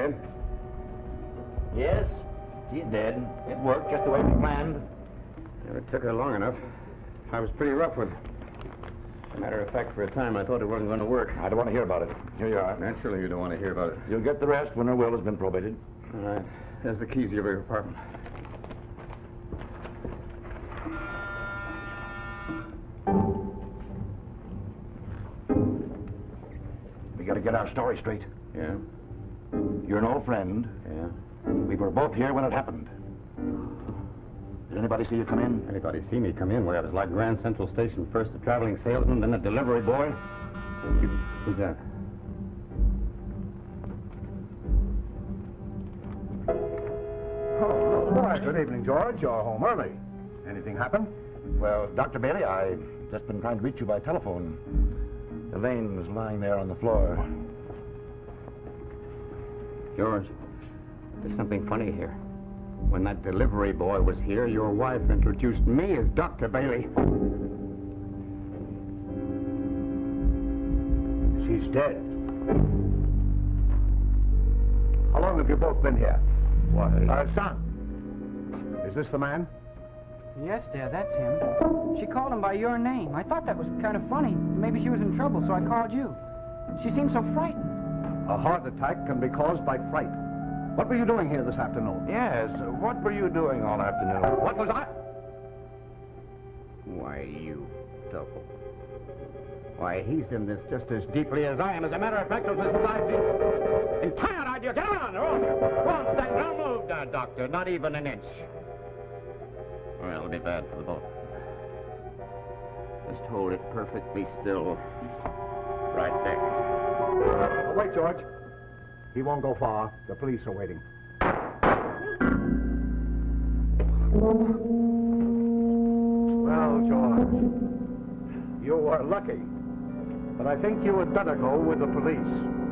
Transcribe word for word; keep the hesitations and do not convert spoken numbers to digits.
dead? Yes, she's dead. It worked just the way we planned. Yeah, it took her long enough. I was pretty rough with her. As a matter of fact, for a time, I thought it wasn't going to work. I don't want to hear about it. Here you are. Naturally, you don't want to hear about it. You'll get the rest when her will has been probated. All right. There's the keys to your apartment. We got to get our story straight. Yeah? You're an old friend. Yeah? We were both here when it happened. Did anybody see you come in? Anybody see me come in? Well, I was like Grand Central Station. First a traveling salesman, then a delivery boy. You, who's that? Oh, why, good evening, George. You're home early. Anything happen? Well, Doctor Bailey, I've just been trying to reach you by telephone. Elaine was lying there on the floor. George, there's something funny here. When that delivery boy was here, your wife introduced me as Doctor Bailey. She's dead. How long have you both been here? Why? Uh, son, is this the man? Yes, Dad, that's him. She called him by your name. I thought that was kind of funny. Maybe she was in trouble, so I called you. She seemed so frightened. A heart attack can be caused by fright. What were you doing here this afternoon? Yes, what were you doing all afternoon? What was I? Why, you double. Why, he's in this just as deeply as I am. As a matter of fact, it was the entire idea. Get on, on you. Go on, stand. Don't move now, Doctor. Not even an inch. Well, it'll be bad for the both. Just hold it perfectly still. Right there. Oh, wait, George. He won't go far. The police are waiting. Well, George, you were lucky. But I think you had better go with the police.